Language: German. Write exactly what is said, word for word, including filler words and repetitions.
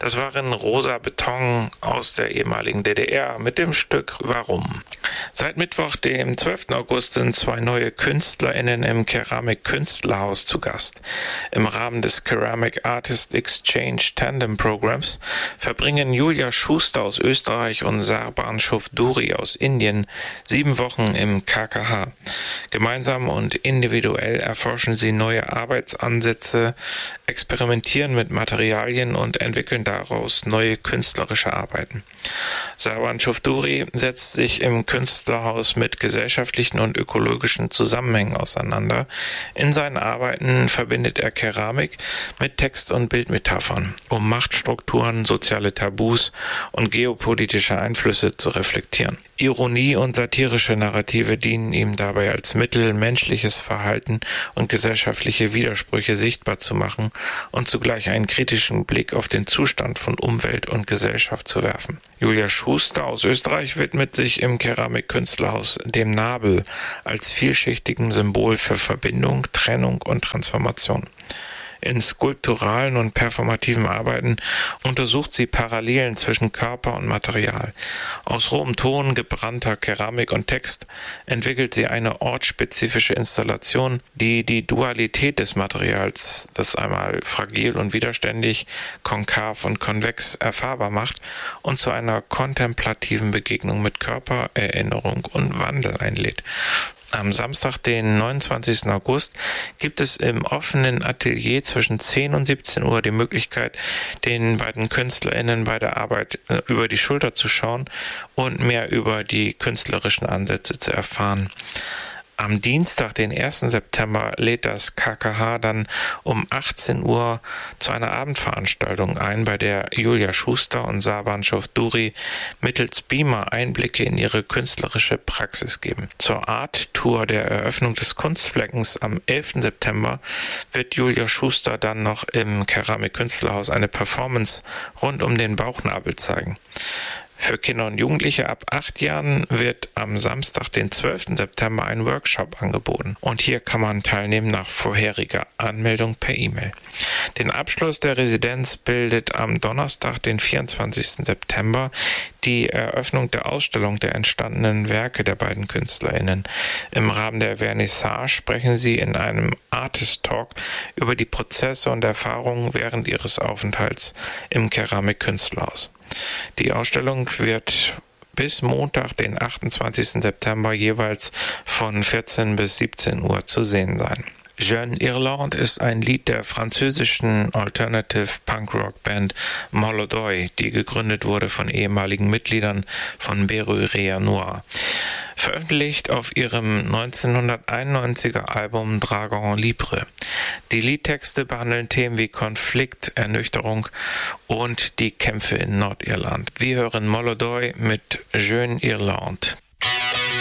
Das waren Rosa Beton aus der ehemaligen D D R mit dem Stück Warum. Seit Mittwoch, dem zwölften August, sind zwei neue KünstlerInnen im Keramik-Künstlerhaus zu Gast. Im Rahmen des Ceramic Artist Exchange Tandem Programs verbringen Julia Schuster aus Österreich und Sarban Chowdhury aus Indien sieben Wochen im K K H. Gemeinsam und individuell erforschen sie neue Arbeitsansätze, experimentieren mit Materialien und entwickeln daraus neue künstlerische Arbeiten. Sarban Chowdhury setzt sich im Künstlerhaus mit gesellschaftlichen und ökologischen Zusammenhängen auseinander. In seinen Arbeiten verbindet er Keramik mit Text- und Bildmetaphern, um Machtstrukturen, soziale Tabus und geopolitische Einflüsse zu reflektieren. Ironie und satirische Narrative dienen ihm dabei als Mittel, menschliches Verhalten und gesellschaftliche Widersprüche sichtbar zu machen und zugleich einen kritischen Blick auf den Zustand von Umwelt und Gesellschaft zu werfen. Julia Schuster aus Österreich widmet sich im Keramik-Künstlerhaus dem Nabel als vielschichtigem Symbol für Verbindung, Trennung und Transformation. In skulpturalen und performativen Arbeiten untersucht sie Parallelen zwischen Körper und Material. Aus rohem Ton, gebrannter Keramik und Text entwickelt sie eine ortsspezifische Installation, die die Dualität des Materials, das einmal fragil und widerständig, konkav und konvex erfahrbar macht und zu einer kontemplativen Begegnung mit Körper, Erinnerung und Wandel einlädt. Am Samstag, den neunundzwanzigsten August, gibt es im offenen Atelier zwischen zehn und siebzehn Uhr die Möglichkeit, den beiden KünstlerInnen bei der Arbeit über die Schulter zu schauen und mehr über die künstlerischen Ansätze zu erfahren. Am Dienstag, den ersten September, lädt das K K H dann um achtzehn Uhr zu einer Abendveranstaltung ein, bei der Julia Schuster und Sarban Chowdhury mittels Beamer Einblicke in ihre künstlerische Praxis geben. Zur Art-Tour der Eröffnung des Kunstfleckens am elften September wird Julia Schuster dann noch im Keramik-Künstlerhaus eine Performance rund um den Bauchnabel zeigen. Für Kinder und Jugendliche ab acht Jahren wird am Samstag, den zwölften September, ein Workshop angeboten. Und hier kann man teilnehmen nach vorheriger Anmeldung per E-Mail. Den Abschluss der Residenz bildet am Donnerstag, den vierundzwanzigsten September, die Eröffnung der Ausstellung der entstandenen Werke der beiden KünstlerInnen. Im Rahmen der Vernissage sprechen sie in einem Artist Talk über die Prozesse und Erfahrungen während ihres Aufenthalts im Keramik-Künstlerhaus. Die Ausstellung wird bis Montag, den achtundzwanzigsten September, jeweils von vierzehn bis siebzehn Uhr zu sehen sein. Jeune Irlande ist ein Lied der französischen Alternative Punk Rock Band Molodoy, die gegründet wurde von ehemaligen Mitgliedern von Berruria Noir. Veröffentlicht auf ihrem neunzehnhunderteinundneunziger Album Dragon Libre. Die Liedtexte behandeln Themen wie Konflikt, Ernüchterung und die Kämpfe in Nordirland. Wir hören Molodoy mit Jeune Irlande.